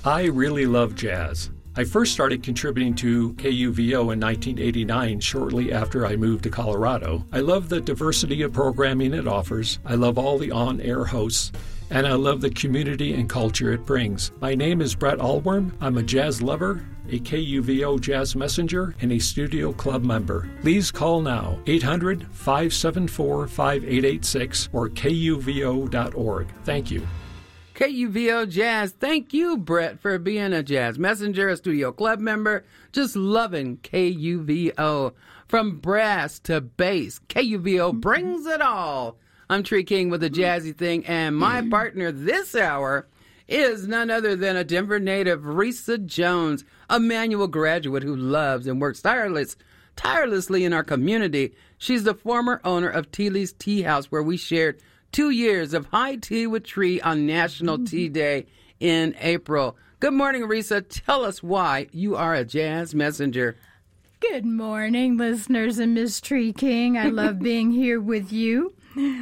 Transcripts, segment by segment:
I really love jazz. I first started contributing to KUVO in 1989, shortly after I moved to Colorado. I love the diversity of programming it offers. I love all the on-air hosts. And I love the community and culture it brings. My name is Brett Allworm. I'm a jazz lover, a KUVO jazz messenger, and a studio club member. Please call now, 800-574-5886 or kuvo.org. Thank you. KUVO Jazz. Thank you, Brett, for being a jazz messenger, a studio club member. Just loving KUVO. From brass to bass, KUVO brings it all. I'm Tree King with a jazzy thing, and my partner this hour is none other than a Denver native, Risa Jones, a Manual graduate who loves and works tirelessly in our community. She's the former owner of Teely's Tea House, where we shared 2 years of high tea with Tree on National Tea Day in April. Good morning, Risa. Tell us why you are a jazz messenger. Good morning, listeners and Miss Tree King. I love being here with you.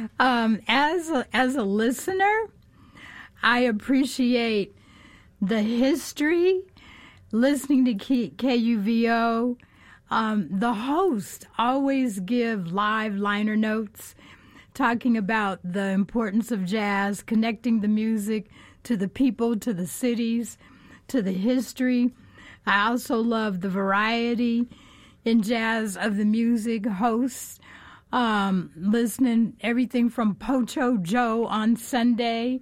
As a listener, I appreciate the history, listening to KUVO. The hosts always give live liner notes, talking about the importance of jazz, connecting the music to the people, to the cities, to the history. I also love the variety in jazz of the music hosts, listening everything from Pocho Joe on Sunday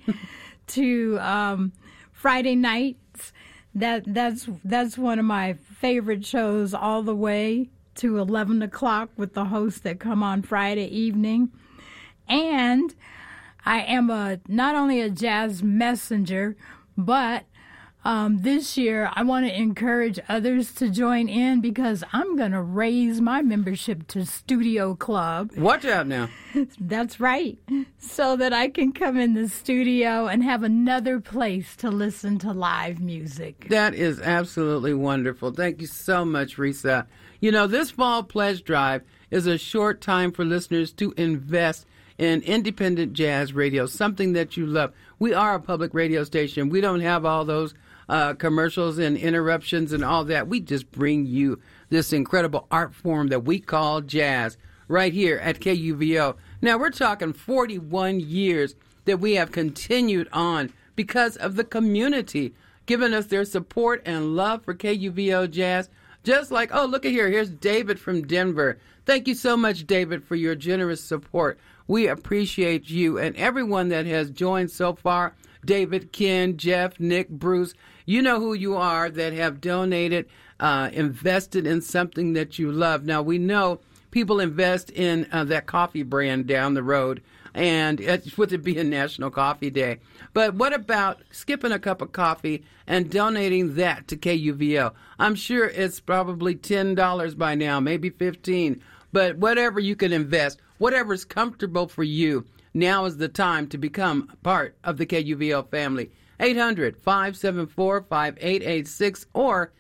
to Friday nights. That's one of my favorite shows, all the way to 11 o'clock with the hosts that come on Friday evening. And I am not only a jazz messenger, but this year I want to encourage others to join in, because I'm going to raise my membership to Studio Club. Watch out now. That's right. So that I can come in the studio and have another place to listen to live music. That is absolutely wonderful. Thank you so much, Risa. You know, this fall pledge drive is a short time for listeners to invest in independent jazz radio, something that you love. We are a public radio station. We don't have all those commercials and interruptions and all that. We just bring you this incredible art form that we call jazz right here at KUVO. Now, we're talking 41 years that we have continued on because of the community giving us their support and love for KUVO Jazz. Just like, oh, look at here. Here's David from Denver. Thank you so much, David, for your generous support. We appreciate you and everyone that has joined so far. David, Ken, Jeff, Nick, Bruce, you know who you are, that have donated, invested in something that you love. Now, we know people invest in that coffee brand down the road, and with it being National Coffee Day. But what about skipping a cup of coffee and donating that to KUVO? I'm sure it's probably $10 by now, maybe $15. But whatever you can invest, whatever's comfortable for you, now is the time to become part of the KUVO family. 800-574-5886 or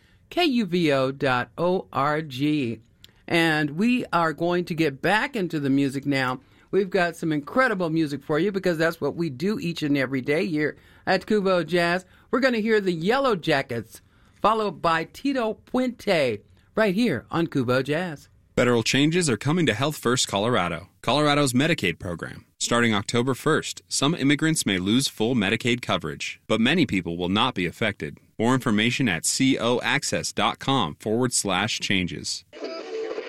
KUVO.org. And we are going to get back into the music now. We've got some incredible music for you, because that's what we do each and every day here at KUVO Jazz. We're going to hear the Yellow Jackets, followed by Tito Puente, right here on KUVO Jazz. Federal changes are coming to Health First Colorado, Colorado's Medicaid program. Starting October 1st, some immigrants may lose full Medicaid coverage, but many people will not be affected. More information at coaccess.com/changes.